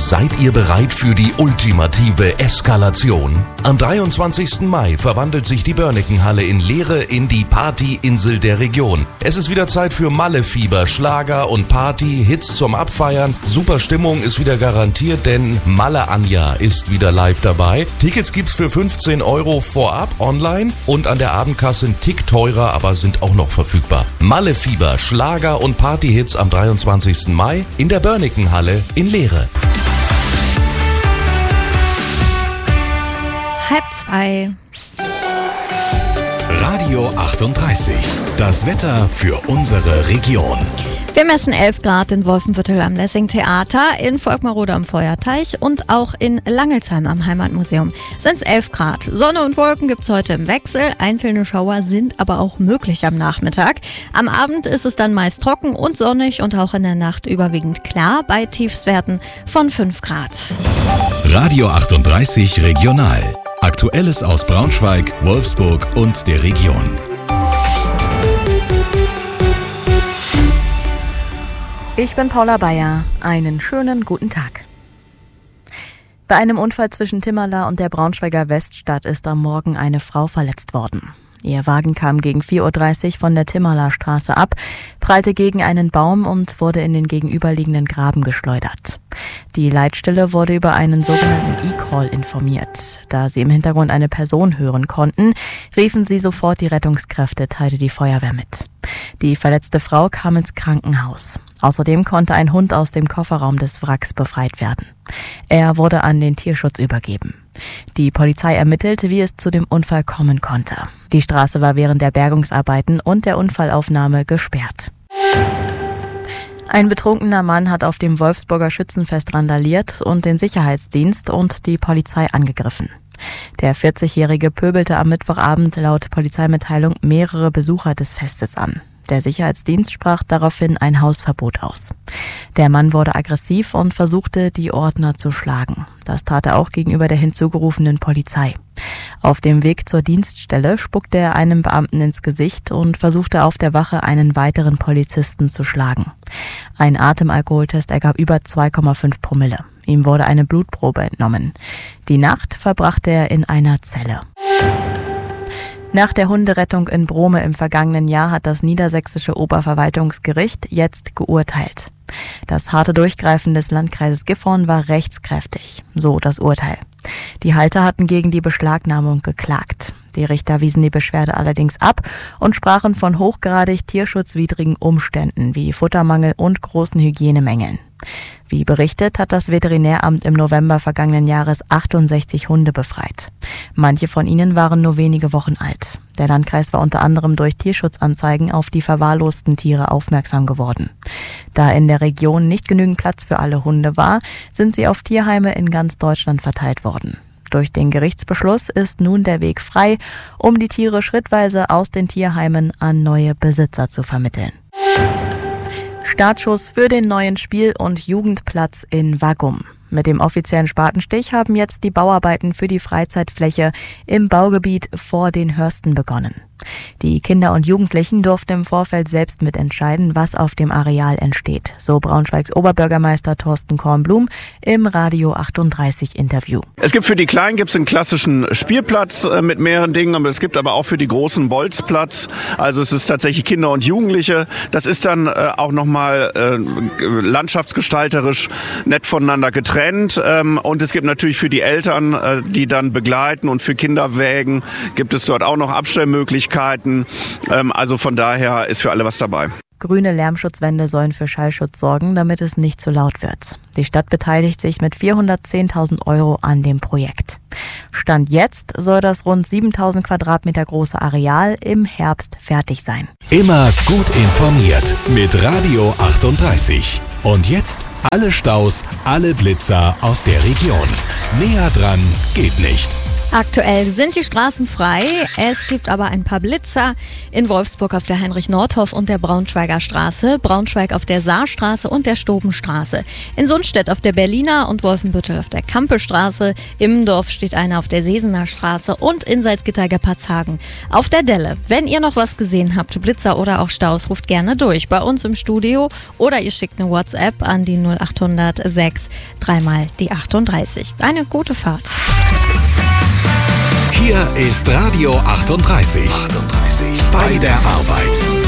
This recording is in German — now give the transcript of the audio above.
Seid ihr bereit für die ultimative Eskalation? Am 23. Mai verwandelt sich die Börniken-Halle in Leere in die Partyinsel der Region. Es ist wieder Zeit für Malle-Fieber, Schlager und Party, Hits zum Abfeiern. Super Stimmung ist wieder garantiert, denn Malle Anja ist wieder live dabei. Tickets gibt's für 15 € vorab online und an der Abendkasse ein Tick teurer, aber sind auch noch verfügbar. Malle-Fieber, Schlager und Party-Hits am 23. Mai in der Börniken-Halle in Leere. 1:30. Radio 38. Das Wetter für unsere Region. Wir messen 11 Grad in Wolfenbüttel am Lessing-Theater, in Volkmarode am Feuerteich und auch in Langelsheim am Heimatmuseum sind es 11 Grad. Sonne und Wolken gibt es heute im Wechsel, einzelne Schauer sind aber auch möglich am Nachmittag. Am Abend ist es dann meist trocken und sonnig und auch in der Nacht überwiegend klar bei Tiefstwerten von 5 Grad. Radio 38 Regional. Aktuelles aus Braunschweig, Wolfsburg und der Region. Ich bin Paula Bayer. Einen schönen guten Tag. Bei einem Unfall zwischen Timmerla und der Braunschweiger Weststadt ist am Morgen eine Frau verletzt worden. Ihr Wagen kam gegen 4:30 Uhr von der Timmerler Straße ab, prallte gegen einen Baum und wurde in den gegenüberliegenden Graben geschleudert. Die Leitstelle wurde über einen sogenannten E-Call informiert. Da sie im Hintergrund eine Person hören konnten, riefen sie sofort die Rettungskräfte, teilte die Feuerwehr mit. Die verletzte Frau kam ins Krankenhaus. Außerdem konnte ein Hund aus dem Kofferraum des Wracks befreit werden. Er wurde an den Tierschutz übergeben. Die Polizei ermittelte, wie es zu dem Unfall kommen konnte. Die Straße war während der Bergungsarbeiten und der Unfallaufnahme gesperrt. Ein betrunkener Mann hat auf dem Wolfsburger Schützenfest randaliert und den Sicherheitsdienst und die Polizei angegriffen. Der 40-Jährige pöbelte am Mittwochabend laut Polizeimitteilung mehrere Besucher des Festes an. Der Sicherheitsdienst sprach daraufhin ein Hausverbot aus. Der Mann wurde aggressiv und versuchte, die Ordner zu schlagen. Das tat er auch gegenüber der hinzugerufenen Polizei. Auf dem Weg zur Dienststelle spuckte er einem Beamten ins Gesicht und versuchte auf der Wache einen weiteren Polizisten zu schlagen. Ein Atemalkoholtest ergab über 2,5 Promille. Ihm wurde eine Blutprobe entnommen. Die Nacht verbrachte er in einer Zelle. Nach der Hunderettung in Brome im vergangenen Jahr hat das niedersächsische Oberverwaltungsgericht jetzt geurteilt. Das harte Durchgreifen des Landkreises Gifhorn war rechtskräftig, so das Urteil. Die Halter hatten gegen die Beschlagnahmung geklagt. Die Richter wiesen die Beschwerde allerdings ab und sprachen von hochgradig tierschutzwidrigen Umständen wie Futtermangel und großen Hygienemängeln. Wie berichtet, hat das Veterinäramt im November vergangenen Jahres 68 Hunde befreit. Manche von ihnen waren nur wenige Wochen alt. Der Landkreis war unter anderem durch Tierschutzanzeigen auf die verwahrlosten Tiere aufmerksam geworden. Da in der Region nicht genügend Platz für alle Hunde war, sind sie auf Tierheime in ganz Deutschland verteilt worden. Durch den Gerichtsbeschluss ist nun der Weg frei, um die Tiere schrittweise aus den Tierheimen an neue Besitzer zu vermitteln. Startschuss für den neuen Spiel- und Jugendplatz in Waggum. Mit dem offiziellen Spatenstich haben jetzt die Bauarbeiten für die Freizeitfläche im Baugebiet vor den Hörsten begonnen. Die Kinder und Jugendlichen durften im Vorfeld selbst mitentscheiden, was auf dem Areal entsteht, so Braunschweigs Oberbürgermeister Thorsten Kornblum im Radio 38 Interview. Es gibt für die Kleinen einen klassischen Spielplatz mit mehreren Dingen, aber es gibt aber auch für die Großen Bolzplatz. Also es ist tatsächlich Kinder und Jugendliche. Das ist dann auch nochmal landschaftsgestalterisch nett voneinander getrennt. Und es gibt natürlich für die Eltern, die dann begleiten, und für Kinderwägen gibt es dort auch noch Abstellmöglichkeiten. Also von daher ist für alle was dabei. Grüne Lärmschutzwände sollen für Schallschutz sorgen, damit es nicht zu laut wird. Die Stadt beteiligt sich mit 410.000 € an dem Projekt. Stand jetzt soll das rund 7.000 Quadratmeter große Areal im Herbst fertig sein. Immer gut informiert mit Radio 38. Und jetzt alle Staus, alle Blitzer aus der Region. Näher dran geht nicht. Aktuell sind die Straßen frei. Es gibt aber ein paar Blitzer in Wolfsburg auf der Heinrich-Nordhoff und der Braunschweiger Straße, Braunschweig auf der Saarstraße und der Stobenstraße, in Sundstedt auf der Berliner und Wolfenbüttel auf der Kampestraße, Immendorf steht einer auf der Sesener Straße und in Salzgitter-Gepatzhagen auf der Delle. Wenn ihr noch was gesehen habt, Blitzer oder auch Staus, ruft gerne durch bei uns im Studio oder ihr schickt eine WhatsApp an die 0800 6 3 mal die 38. Eine gute Fahrt. Hier ist Radio 38. Bei der Arbeit.